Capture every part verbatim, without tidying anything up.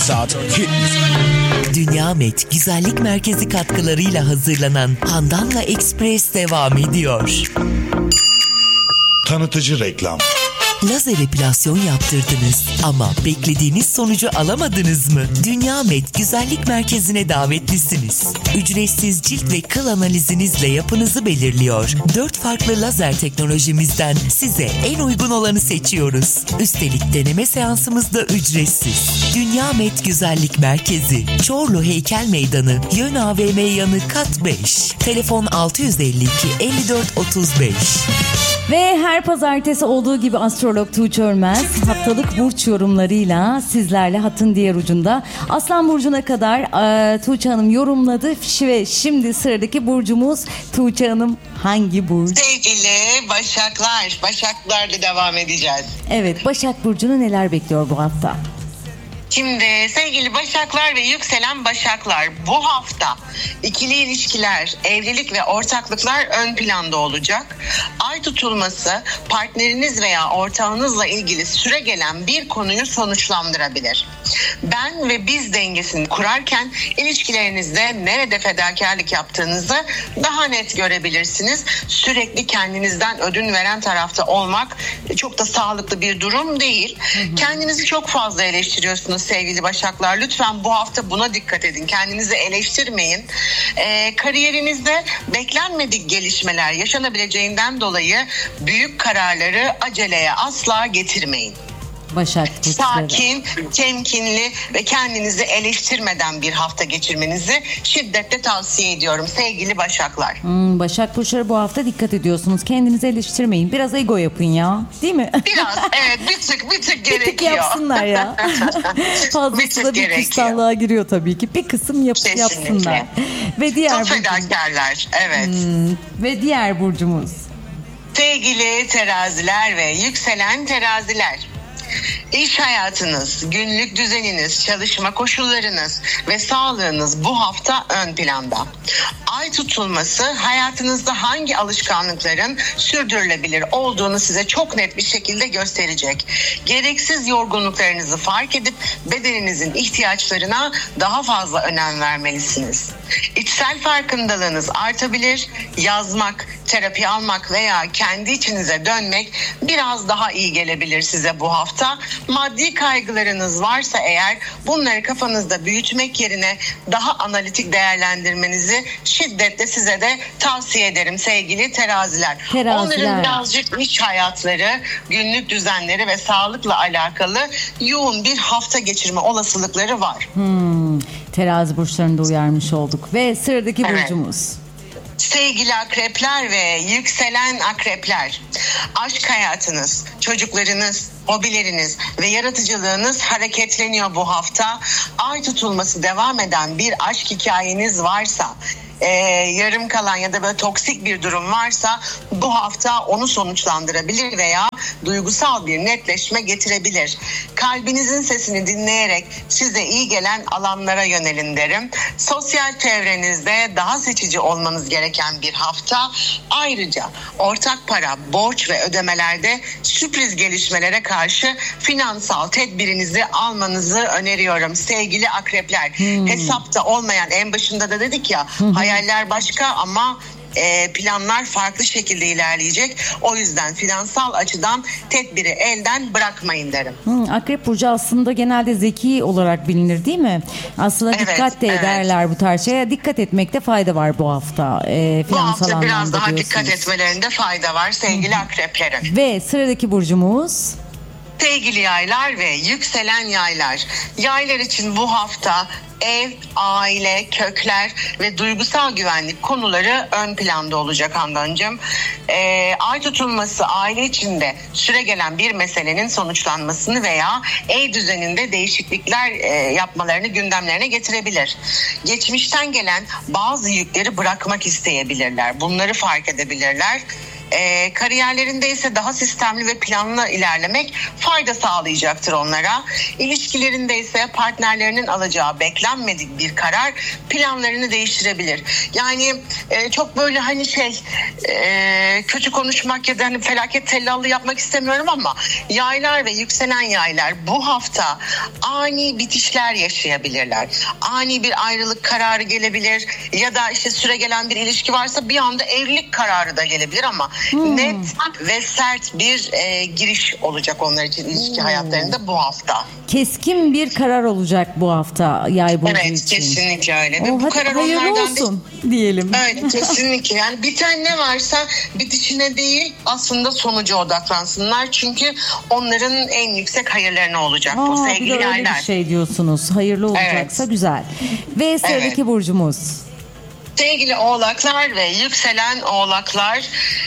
saat hit. Dünya Met Güzellik Merkezi katkılarıyla hazırlanan Handan'la Express devam ediyor. Tanıtıcı reklam. Lazer epilasyon yaptırdınız ama beklediğiniz sonucu alamadınız mı? Dünya Met Güzellik Merkezi'ne davetlisiniz. Ücretsiz cilt ve kıl analizinizle yapınızı belirliyor. Dört farklı lazer teknolojimizden size en uygun olanı seçiyoruz. Üstelik deneme seansımız da ücretsiz. Dünya Met Güzellik Merkezi, Çorlu Heykel Meydanı, Yön A V M yanı kat beş. Telefon altı yüz elli iki elli dört otuz beş. Ve her pazartesi olduğu gibi astrolog Tuğçe Örmez haftalık burç yorumlarıyla sizlerle hattın diğer ucunda. Aslan burcuna kadar e, Tuğçe Hanım yorumladı ve şimdi sıradaki burcumuz Tuğçe Hanım hangi burç? Sevgili Başaklar, Başaklarla devam edeceğiz. Evet, Başak Burcu'nu neler bekliyor bu hafta? Şimdi sevgili Başaklar ve yükselen Başaklar, bu hafta ikili ilişkiler, evlilik ve ortaklıklar ön planda olacak. Ay tutulması partneriniz veya ortağınızla ilgili süregelen bir konuyu sonuçlandırabilir. Ben ve biz dengesini kurarken ilişkilerinizde nerede fedakarlık yaptığınızı daha net görebilirsiniz. Sürekli kendinizden ödün veren tarafta olmak çok da sağlıklı bir durum değil. Hı hı. Kendinizi çok fazla eleştiriyorsunuz sevgili Başaklar. Lütfen bu hafta buna dikkat edin. Kendinizi eleştirmeyin. Ee, kariyerinizde beklenmedik gelişmeler yaşanabileceğinden dolayı büyük kararları aceleye asla getirmeyin. Başak Sakin, temkinli ve kendinizi eleştirmeden bir hafta geçirmenizi şiddetle tavsiye ediyorum sevgili Başaklar. Hmm, Başak Burçları bu hafta dikkat ediyorsunuz. Kendinizi eleştirmeyin. Biraz ego yapın ya. Değil mi? Biraz evet bir tık bir tık gerekiyor. Bir tık yapsınlar ya. Fazlası da bir küstahlığa giriyor tabii ki. Bir kısım yap, yapsınlar. Ve diğer Çok fedakarlar. Evet. Hmm, ve diğer burcumuz. Sevgili teraziler ve yükselen teraziler. İş hayatınız, günlük düzeniniz, çalışma koşullarınız ve sağlığınız bu hafta ön planda. Ay tutulması hayatınızda hangi alışkanlıkların sürdürülebilir olduğunu size çok net bir şekilde gösterecek. Gereksiz yorgunluklarınızı fark edip bedeninizin ihtiyaçlarına daha fazla önem vermelisiniz. İçsel farkındalığınız artabilir, yazmak, terapi almak veya kendi içinize dönmek biraz daha iyi gelebilir size bu hafta. Maddi kaygılarınız varsa eğer bunları kafanızda büyütmek yerine daha analitik değerlendirmenizi şiddetle size de tavsiye ederim sevgili teraziler. teraziler. Onların birazcık iç hayatları, günlük düzenleri ve sağlıkla alakalı yoğun bir hafta geçirme olasılıkları var. Hmm, terazi burçlarını da uyarmış olduk. Ve sıradaki evet. burcumuz. Sevgili akrepler ve yükselen akrepler, aşk hayatınız, çocuklarınız, hobileriniz ve yaratıcılığınız hareketleniyor bu hafta. Ay tutulması devam eden bir aşk hikayeniz varsa, Ee, yarım kalan ya da böyle toksik bir durum varsa bu hafta onu sonuçlandırabilir veya duygusal bir netleşme getirebilir. Kalbinizin sesini dinleyerek size iyi gelen alanlara yönelin derim. Sosyal çevrenizde daha seçici olmanız gereken bir hafta. Ayrıca ortak para, borç ve ödemelerde sürpriz gelişmelere karşı finansal tedbirinizi almanızı öneriyorum sevgili akrepler. Hmm. Hesapta olmayan, en başında da dedik ya, hmm. hayaller başka ama e, planlar farklı şekilde ilerleyecek. O yüzden finansal açıdan tedbiri elden bırakmayın derim. Hmm, Akrep Burcu aslında genelde zeki olarak bilinir değil mi? Aslında evet, dikkat de ederler evet. bu tarz şeye. Dikkat etmekte fayda var bu hafta. E, bu hafta biraz daha diyorsunuz. Dikkat etmelerinde fayda var sevgili hmm. akreplerin. Ve sıradaki burcumuz... Sevgili yaylar ve yükselen yaylar. Yaylar için bu hafta ev, aile, kökler ve duygusal güvenlik konuları ön planda olacak Handancığım. Ee, ay tutulması aile içinde süregelen bir meselenin sonuçlanmasını veya ev düzeninde değişiklikler e, yapmalarını gündemlerine getirebilir. Geçmişten gelen bazı yükleri bırakmak isteyebilirler. Bunları fark edebilirler. E, kariyerlerinde ise daha sistemli ve planlı ilerlemek fayda sağlayacaktır onlara. İlişkilerinde ise partnerlerinin alacağı beklenmedik bir karar planlarını değiştirebilir. Yani e, çok böyle hani şey e, kötü konuşmak ya da hani felaket tellallığı yapmak istemiyorum ama yaylar ve yükselen yaylar bu hafta ani bitişler yaşayabilirler. Ani bir ayrılık kararı gelebilir ya da işte süre gelen bir ilişki varsa bir anda evlilik kararı da gelebilir ama hmm. net ve sert bir e, giriş olacak onlar için ilişki hmm. hayatlarında bu hafta. Keskin bir karar olacak bu hafta yay burcu evet, için. Evet, kesinlikle öyle. Oh, bu karar hayırlı olsun bir, diyelim. Evet, kesinlikle. Yani biten ne varsa bitişine değil aslında sonuca odaklansınlar. Çünkü onların en yüksek hayırlarına olacak Aa, bu sevgili yaylar. Öyle bir şey diyorsunuz. Hayırlı olacaksa evet. Güzel. Ve sıradaki evet. burcumuz. Sevgili oğlaklar ve yükselen oğlaklar,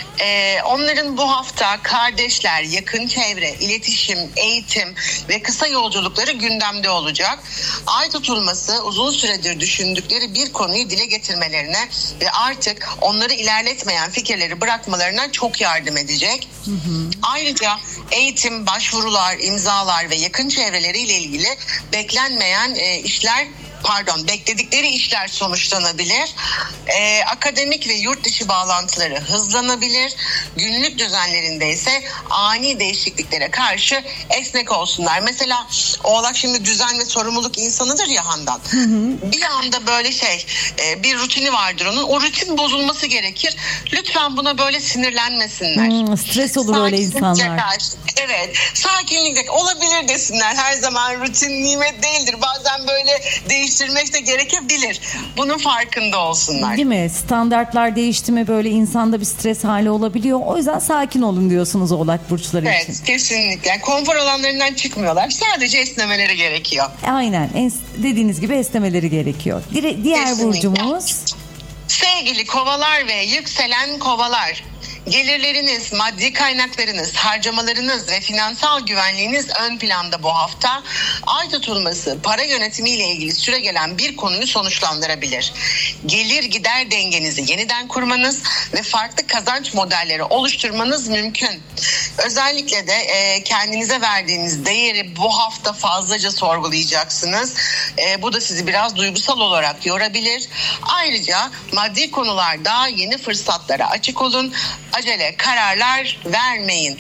e, onların bu hafta kardeşler, yakın çevre, iletişim, eğitim ve kısa yolculukları gündemde olacak. Ay tutulması uzun süredir düşündükleri bir konuyu dile getirmelerine ve artık onları ilerletmeyen fikirleri bırakmalarına çok yardım edecek. Hı hı. Ayrıca eğitim, başvurular, imzalar ve yakın çevreleriyle ilgili beklenmeyen e, işler Pardon, bekledikleri işler sonuçlanabilir. Ee, akademik ve yurt dışı bağlantıları hızlanabilir. Günlük düzenlerinde ise ani değişikliklere karşı esnek olsunlar. Mesela Oğlak şimdi düzen ve sorumluluk insanıdır ya Handan. Hı hı. Bir anda böyle şey, e, bir rutini vardır onun. O rutin bozulması gerekir. Lütfen buna böyle sinirlenmesinler. Hmm, stres olur öyle insanlar. Karşı. Evet, sakinlikle olabilir desinler. Her zaman rutin nimet değildir. Bazen böyle değiştirmek de gerekebilir. Bunun farkında olsunlar. Değil mi? Standartlar değişti mi böyle insanda bir stres hali olabiliyor. O yüzden sakin olun diyorsunuz Oğlak burçları evet, için. Evet, kesinlikle. Yani konfor alanlarından çıkmıyorlar. Sadece esnemeleri gerekiyor. Aynen. Es- dediğiniz gibi esnemeleri gerekiyor. Dire- diğer kesinlikle. Burcumuz? Sevgili kovalar ve yükselen kovalar. Gelirleriniz, maddi kaynaklarınız, harcamalarınız ve finansal güvenliğiniz ön planda bu hafta. Ay tutulması para yönetimiyle ilgili süre gelen bir konuyu sonuçlandırabilir. Gelir gider dengenizi yeniden kurmanız ve farklı kazanç modelleri oluşturmanız mümkün. Özellikle de e, kendinize verdiğiniz değeri bu hafta fazlaca sorgulayacaksınız. E, bu da sizi biraz duygusal olarak yorabilir. Ayrıca maddi konularda yeni fırsatlara açık olun. Acele kararlar vermeyin.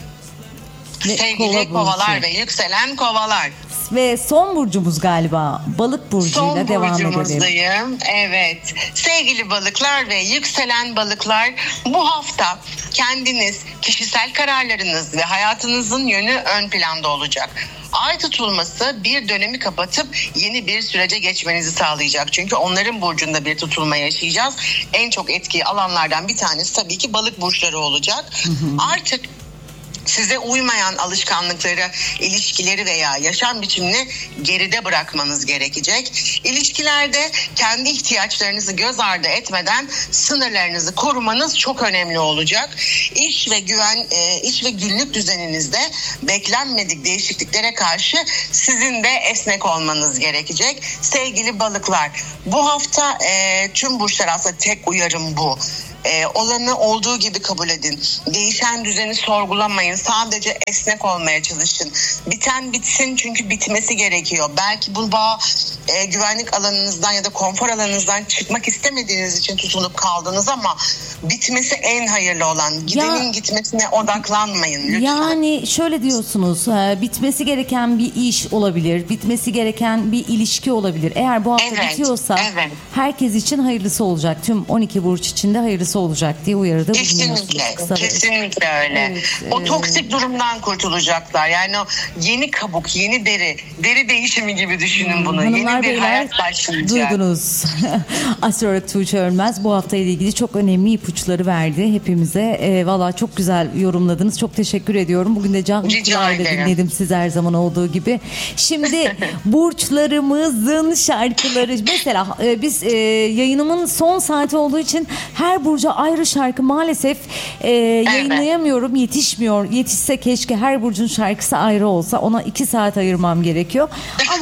Ve sevgili kova kovalar ve yükselen kovalar. Ve son burcumuz galiba balık burcuyla son devam edelim. Son burcumuzdayım. Evet. Sevgili balıklar ve yükselen balıklar, bu hafta kendiniz, kişisel kararlarınız ve hayatınızın yönü ön planda olacak. Ay tutulması bir dönemi kapatıp yeni bir sürece geçmenizi sağlayacak. Çünkü onların burcunda bir tutulma yaşayacağız. En çok etkiyi alanlardan bir tanesi tabii ki balık burçları olacak. Hı hı. Artık size uymayan alışkanlıkları, ilişkileri veya yaşam biçimini geride bırakmanız gerekecek. İlişkilerde kendi ihtiyaçlarınızı göz ardı etmeden sınırlarınızı korumanız çok önemli olacak. İş ve güven, e, iş ve günlük düzeninizde beklenmedik değişikliklere karşı sizin de esnek olmanız gerekecek. Sevgili balıklar, bu hafta e, tüm burçlar aslında tek uyarım bu. Ee, olanı olduğu gibi kabul edin. Değişen düzeni sorgulamayın. Sadece esnek olmaya çalışın. Biten bitsin çünkü bitmesi gerekiyor. Belki bu bağ e, güvenlik alanınızdan ya da konfor alanınızdan çıkmak istemediğiniz için tutunup kaldınız ama bitmesi en hayırlı olan. Gidenin ya, gitmesine odaklanmayın lütfen. Yani şöyle diyorsunuz, bitmesi gereken bir iş olabilir. Bitmesi gereken bir ilişki olabilir. Eğer bu hafta evet, bitiyorsa evet. herkes için hayırlısı olacak. Tüm on iki burç için de hayırlısı olacak diye uyarıda bulunuyorsunuz. Kesinlikle, kesinlikle öyle. Evet, o toksik e... durumdan kurtulacaklar. Yani o yeni kabuk, yeni deri, deri değişimi gibi düşünün hmm, bunu. Yeni bir beyler, hayat başlayacak. Duydunuz. Astrolog Tuğçe Örmez bu haftayla ilgili çok önemli ipuçları verdi hepimize. E, Valla çok güzel yorumladınız. Çok teşekkür ediyorum. Bugün de canlı kulağıyla dinledim siz her zaman olduğu gibi. Şimdi burçlarımızın şarkıları. Mesela e, biz e, yayınımın son saati olduğu için her burca ayrı şarkı maalesef e, yayınlayamıyorum. Evet. Yetişmiyor. Yetişse keşke her burcun şarkısı ayrı olsa. Ona iki saat ayırmam gerekiyor. Ama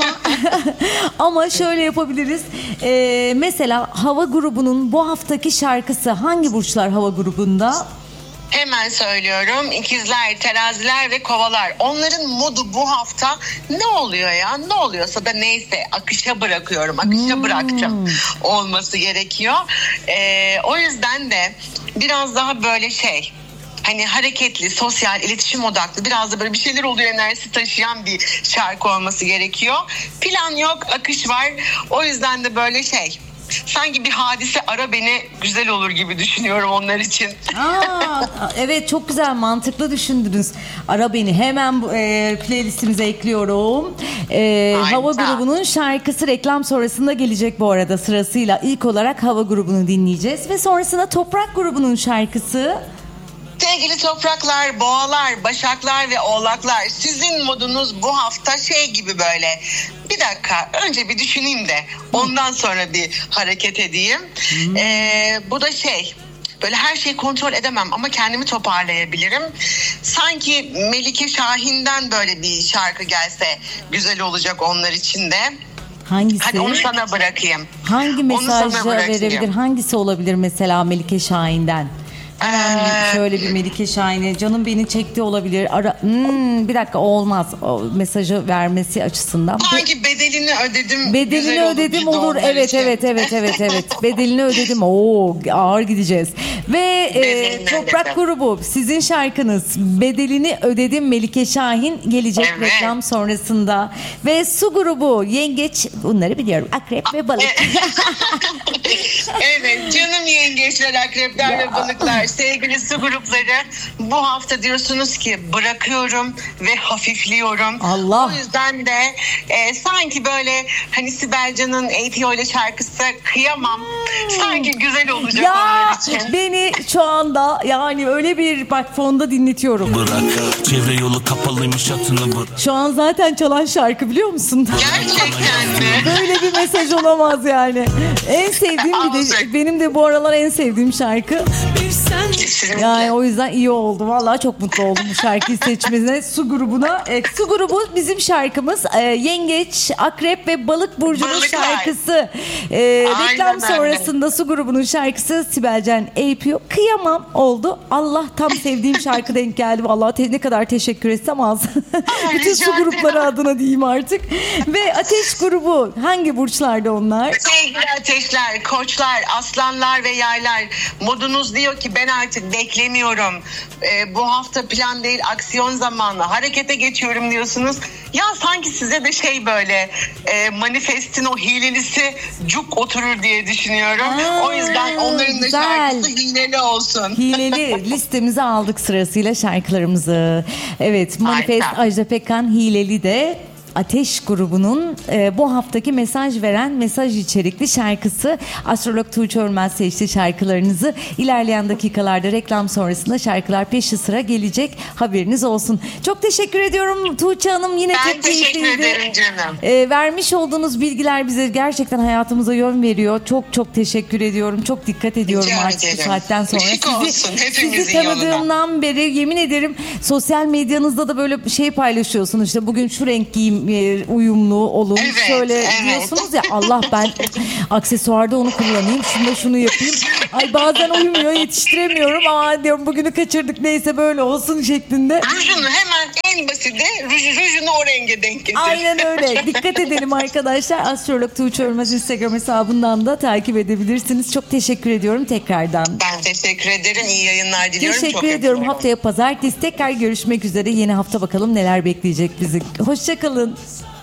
ama şöyle yapabiliriz. E, mesela hava grubunun bu haftaki şarkısı hangi burçlar hava grubunda? Hemen söylüyorum. İkizler, teraziler ve kovalar. Onların modu bu hafta ne oluyor ya? Ne oluyorsa da neyse akışa bırakıyorum. Akışa hmm. bıraktım olması gerekiyor. Ee, o yüzden de biraz daha böyle şey... Hani hareketli, sosyal, iletişim odaklı, biraz da böyle bir şeyler oluyor enerjisi taşıyan bir şarkı olması gerekiyor. Plan yok, akış var. O yüzden de böyle şey... Sanki bir hadise ara beni güzel olur gibi düşünüyorum onlar için. Aa, evet, çok güzel, mantıklı düşündünüz. Ara beni hemen e, playlistimize ekliyorum. E, Hava grubunun şarkısı reklam sonrasında gelecek bu arada sırasıyla. İlk olarak Hava grubunu dinleyeceğiz ve sonrasında Toprak grubunun şarkısı. Sevgili topraklar, boğalar, başaklar ve oğlaklar, sizin modunuz bu hafta şey gibi böyle. Bir dakika, önce bir düşüneyim de ondan sonra bir hareket edeyim. Hmm. Ee, bu da şey, böyle her şeyi kontrol edemem ama kendimi toparlayabilirim. Sanki Melike Şahin'den böyle bir şarkı gelse güzel olacak onlar için de. Hangisi? Hadi onu sana bırakayım. Hangi mesajı verebilir? Hangisi olabilir mesela Melike Şahin'den? Ee, şöyle bir Melike Şahin'e canım beni çekti olabilir. Ara, hmm, bir dakika, o olmaz. O mesajı vermesi açısından. Sanki bedelini ödedim. Bedelini ödedim olur. Evet, evet, evet, evet, evet. Bedelini ödedim. Oo, ağır gideceğiz. Ve e, Toprak grubu, sizin şarkınız Bedelini Ödedim, Melike Şahin gelecek evet. reklam sonrasında. Ve Su grubu, Yengeç, bunları biliyorum. Akrep ve Balık. Evet, canım yengeçler, akrepler ve balıklar. Sevgili su grupları, bu hafta diyorsunuz ki bırakıyorum ve hafifliyorum. Allah. O yüzden de e, sanki böyle hani Sibel Can'ın A T O ile şarkısı Kıyamam hmm. sanki güzel olacak ya, onlar için. Beni şu anda yani öyle bir bak fonda dinletiyorum. Bırak, çevre yolu kapalıymış, atını bırak. Şu an zaten çalan şarkı, biliyor musun? Gerçekten mi? Böyle bir mesaj olamaz yani. En sevdiğim bir de benim de bu aralar en sevdiğim şarkı. Yani o yüzden iyi oldu. Vallahi çok mutlu oldum bu şarkıyı seçmesine. Su grubuna. E, Su grubu bizim şarkımız. E, Yengeç, Akrep ve Balık burcunun Balıklar. şarkısı. E, reklam sonrasında Su grubunun şarkısı Sibel Can A P O Kıyamam oldu. Allah, tam sevdiğim şarkı denk geldi. Vallahi te- ne kadar teşekkür etsem az. Bütün su grupları adına diyeyim artık. Ve Ateş grubu, hangi burçlarda onlar? Sevgili ateşler, koçlar, aslanlar ve yaylar, modunuz diyor ki ben artık beklemiyorum. Ee, bu hafta plan değil, aksiyon zamanı. Harekete geçiyorum diyorsunuz. Ya sanki size de şey böyle e, manifestin o hilelisi cuk oturur diye düşünüyorum. Aa, o yüzden onların da güzel. Şarkısı hileli olsun. Hileli listemize aldık sırasıyla şarkılarımızı. Evet, Manifest Aynen. Ajda Pekkan Hileli de Ateş grubunun e, bu haftaki mesaj veren mesaj içerikli şarkısı. Astrolog Tuğçe Örmez seçti şarkılarınızı. İlerleyen dakikalarda reklam sonrasında şarkılar peşi sıra gelecek. Haberiniz olsun. Çok teşekkür ediyorum Tuğçe Hanım. Yine ben çok keyifliydi. Ben teşekkür ederim canım. E, vermiş olduğunuz bilgiler bize gerçekten hayatımıza yön veriyor. Çok çok teşekkür ediyorum. Çok dikkat ediyorum Rica artık ederim. Bu saatten sonra. Işık olsun hepimizin sizi tanıdığımdan yoluna. beri yemin ederim sosyal medyanızda da böyle şey paylaşıyorsunuz. İşte bugün şu renk giyim uyumlu olun evet, şöyle evet. diyorsunuz ya, Allah, ben aksesuarda onu kullanayım, şunu da şunu yapayım, ay bazen uyumuyor, yetiştiremiyorum ama diyorum bugünü kaçırdık, neyse böyle olsun şeklinde. Rujunu hemen en basiti ruj, rujunu o renge denk getir. Aynen öyle. Dikkat edelim arkadaşlar. Astrolog Tuğçe Örmez Instagram hesabından da takip edebilirsiniz. Çok teşekkür ediyorum tekrardan. Ben teşekkür ederim. İyi yayınlar diliyorum. Teşekkür Çok ediyorum. yapıyorum. Haftaya pazartesi tekrar görüşmek üzere. Yeni hafta bakalım neler bekleyecek bizi. Hoşça kalın.